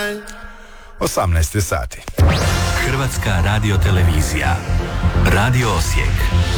18 sati. Hrvatska radiotelevizija. Radio Osijek.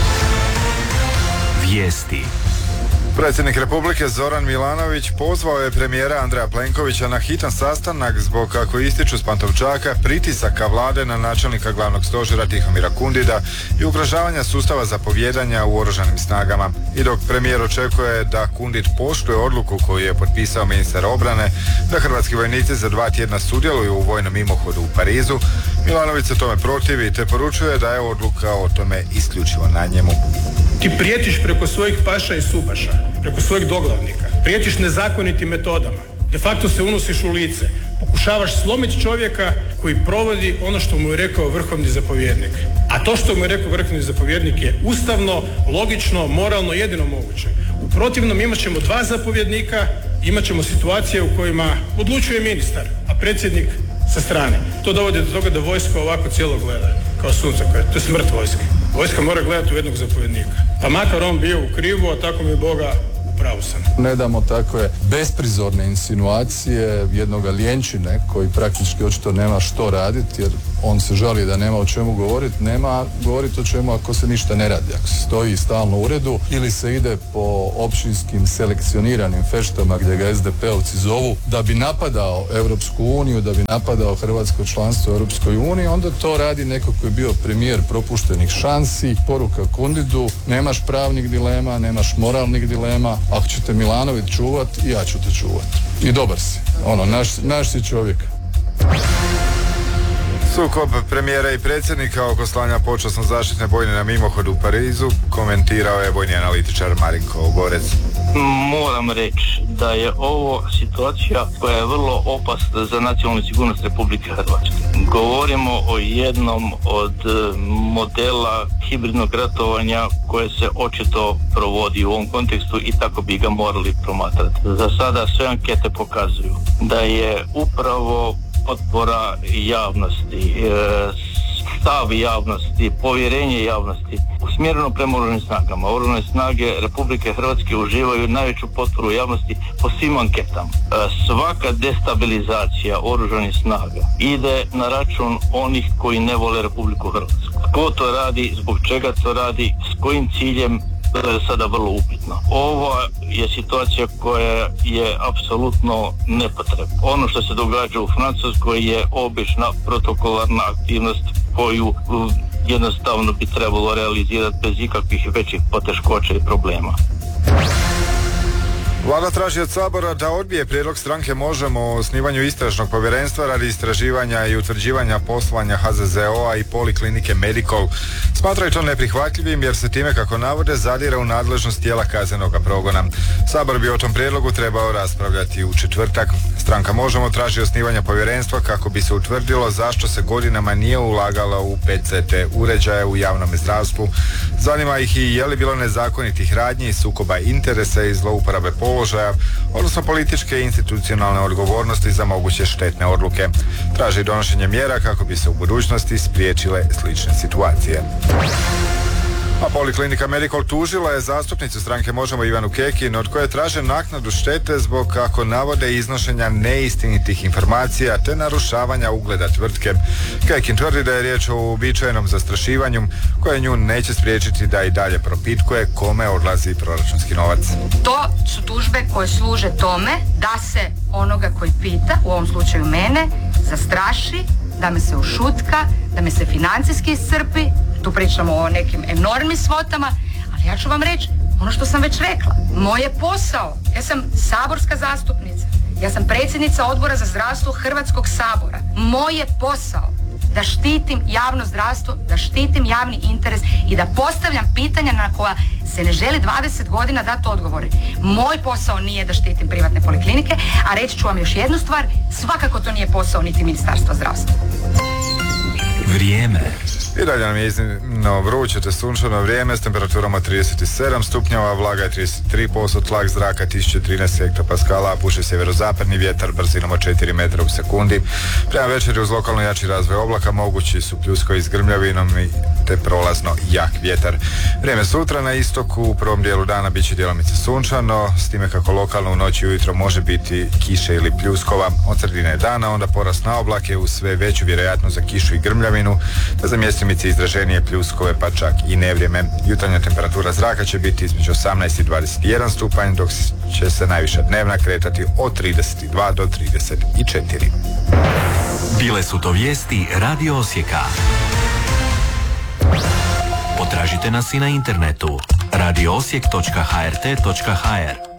Vijesti. Predsjednik Republike Zoran Milanović pozvao je premijera Andreja Plenkovića na hitan sastanak zbog, kako ističu s Pantovčaka, pritisaka vlade na načelnika glavnog stožera Tihomira Kundida i ugrožavanja sustava zapovijedanja u oružanim snagama. I dok premijer očekuje da Kundid poštuje odluku koju je potpisao ministar obrane da hrvatski vojnici za 2 tjedna sudjeluju u vojnom mimohodu u Parizu, Milanović se tome protivi te poručuje da je odluka o tome isključivo na njemu. Ti prijetiš preko svojih paša i supaša, preko svojih doglavnika, prijetiš nezakonitim metodama, de facto se unosiš u lice, pokušavaš slomiti čovjeka koji provodi ono što mu je rekao vrhovni zapovjednik. A to što mu je rekao vrhovni zapovjednik je ustavno, logično, moralno, jedino moguće. U protivnom imat ćemo 2 zapovjednika, imat ćemo situacije u kojima odlučuje ministar, a predsjednik sa strane. To dovodi do toga da vojska ovako cijelo gleda, kao suncokrет. To je smrt vojske. Vojska mora gledati u jednog zapovjednika. Pa makar on bio u krivu, a tako mi Boga u pravu sam. Ne damo takve besprizorne insinuacije jednoga ljenčine koji praktički očito nema što raditi, jer on se žali da nema o čemu govoriti. Nema govoriti o čemu ako se ništa ne radi. Ako se stoji stalno u uredu ili se ide po općinskim selekcioniranim feštama gdje ga SDP-ovci zovu da bi napadao Europsku uniju, da bi napadao hrvatsko članstvo u Europskoj uniji, onda to radi neko koji je bio premijer propuštenih šansi. Poruka Kundidu, nemaš pravnih dilema, nemaš moralnih dilema. Ako ćete Milanović čuvati, ja ću te čuvati. I dobar si. Naš si čovjek. Sukob premijera i predsjednika oko slanja počasno zaštitne bojne na mimohodu u Parizu komentirao je vojni analitičar Marinko Ogorec. Moram reći da je ovo situacija koja je vrlo opasna za nacionalnu sigurnost Republike Hrvatske. Govorimo o jednom od modela hibridnog ratovanja koje se očito provodi u ovom kontekstu i tako bi ga morali promatrati. Za sada sve ankete pokazuju da je upravo potpora javnosti, stav javnosti, povjerenje javnosti usmjereno prema oružanim snagama. Oružane snage Republike Hrvatske uživaju najveću potporu javnosti po svim anketama. Svaka destabilizacija oružanih snaga ide na račun onih koji ne vole Republiku Hrvatsku. Tko to radi, zbog čega to radi, s kojim ciljem, to je sada vrlo upitno. Ova je situacija koja je apsolutno nepotrebna. Ono što se događa u Francuskoj je obična protokolarna aktivnost koju jednostavno bi trebalo realizirati bez ikakvih većih poteškoća i problema. Vlada traži od Sabora da odbije prijedlog stranke Možemo o osnivanju istražnog povjerenstva radi istraživanja i utvrđivanja poslovanja HZZO-a i poliklinike Medikol. Smatraju to neprihvatljivim jer se time, kako navode, zadire u nadležnost tijela kaznenoga progona. Sabor bi o tom prijedlogu trebao raspravljati u četvrtak. Stranka Možemo traži osnivanje povjerenstva kako bi se utvrdilo zašto se godinama nije ulagalo u PCT uređaje u javnom zdravstvu. Zanima ih i je li bilo nezakonitih radnji, sukoba interesa i zlouporabe položaja, odnosno političke i institucionalne odgovornosti za moguće štetne odluke. Traži donošenje mjera kako bi se u budućnosti spriječile slične situacije. A poliklinika Medikol tužila je zastupnicu stranke Možemo Ivanu Kekin, od koje traže naknadu štete zbog, kako navode, iznošenja neistinitih informacija te narušavanja ugleda tvrtke. Kekin tvrdi da je riječ o uobičajenom zastrašivanju koje nju neće spriječiti da i dalje propitkuje kome odlazi proračunski novac. To su tužbe koje služe tome da se onoga koji pita, u ovom slučaju mene, zastraši, da me se ušutka, da me se financijski iscrpi. Tu pričamo o nekim enormnim svotama, ali ja ću vam reći ono što sam već rekla. Moj je posao, ja sam saborska zastupnica, ja sam predsjednica Odbora za zdravstvo Hrvatskog sabora. Moj je posao da štitim javno zdravstvo, da štitim javni interes i da postavljam pitanja na koja se ne želi 20 godina dati odgovore. Moj posao nije da štitim privatne poliklinike, a reći ću vam još jednu stvar, svakako to nije posao niti Ministarstva zdravstva. Vrijeme. I dalje nam je iznimno vruće te sunčano vrijeme s temperaturama 37 stupnjeva, vlaga je 33%, tlak zraka 1013 hektopaskala, puše sjeverozapadni vjetar brzinom od 4 metra u sekundi. Prema večeri uz lokalno jači razvoj oblaka mogući su pljuskovi s grmljavinom te prolazno jak vjetar. Vrijeme sutra na istoku u prvom dijelu dana bit će djelomice sunčano, s time kako lokalno u noći i ujutro može biti kiše ili pljuskova. Od sredine dana onda porast na oblake uz sve veću vjerojatnost za kišu i grmljavinu, te za mjestimice izraženije pljuskove pa čak i nevrijeme. Jutarnja temperatura zraka će biti između 18 i 21 stupanj, dok će se najviša dnevna kretati od 32 do 34. Bile su to vijesti Radio Osijeka. Potražite nas i na internetu radioosijek.hrt.hr.